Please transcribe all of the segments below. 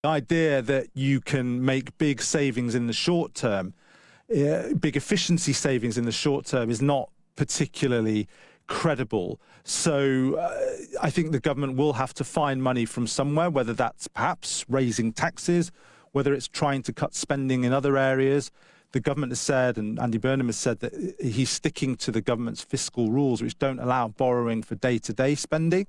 The idea that you can make big savings in the short term, big efficiency savings in the short term, is not particularly credible. So I think the government will have to find money from somewhere, whether that's perhaps raising taxes, whether it's trying to cut spending in other areas. The government has said, and Andy Burnham has said, that he's sticking to the government's fiscal rules, which don't allow borrowing for day-to-day spending.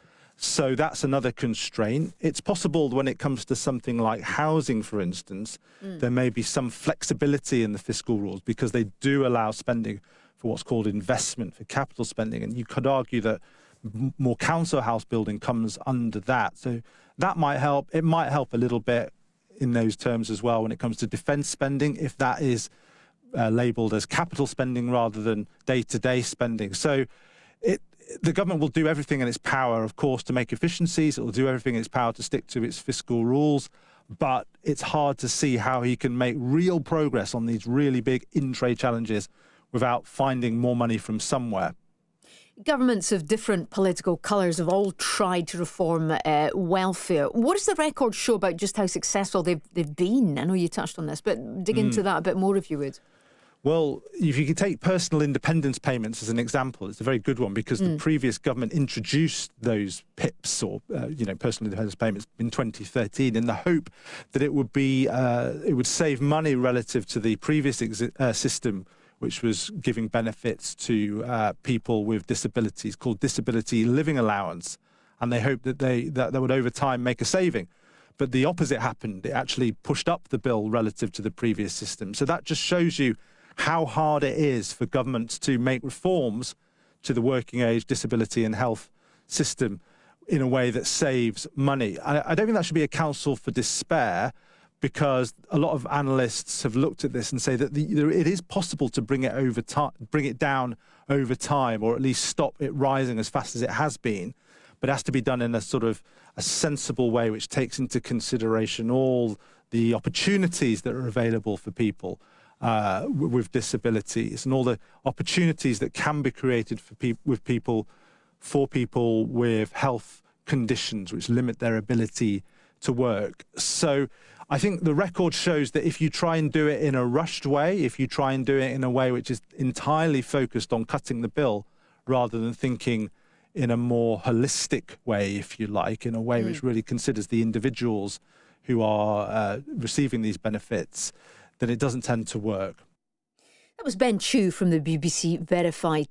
So that's another constraint. It's possible when it comes to something like housing, for instance, there may be some flexibility in the fiscal rules because they do allow spending for what's called investment, for capital spending. And you could argue that more council house building comes under that. So that might help. It might help a little bit in those terms as well when it comes to defence spending, if that is labelled as capital spending rather than day-to-day spending. So the government will do everything in its power, of course, to make efficiencies. It will do everything in its power to stick to its fiscal rules. But it's hard to see how he can make real progress on these really big in-trade challenges without finding more money from somewhere. Governments of different political colours have all tried to reform welfare. What does the record show about just how successful they've been? I know you touched on this, but dig into that a bit more if you would. Well, if you could take personal independence payments as an example, it's a very good one because the previous government introduced those PIPs or personal independence payments in 2013 in the hope that it would save money relative to the previous system, which was giving benefits to people with disabilities, called disability living allowance, and they hoped that that would over time make a saving. But the opposite happened. It actually pushed up the bill relative to the previous system. So that just shows you how hard it is for governments to make reforms to the working age, disability and health system in a way that saves money. I don't think that should be a counsel for despair, because a lot of analysts have looked at this and say that it is possible to bring it down over time, or at least stop it rising as fast as it has been. But it has to be done in a sort of a sensible way, which takes into consideration all the opportunities that are available for people with disabilities and all the opportunities that can be created for people with health conditions which limit their ability to work. So I think the record shows that if you try and do it in a rushed way, if you try and do it in a way which is entirely focused on cutting the bill rather than thinking in a more holistic way, if you like, in a way which really considers the individuals who are receiving these benefits, then it doesn't tend to work. That was Ben Chew from the BBC Verified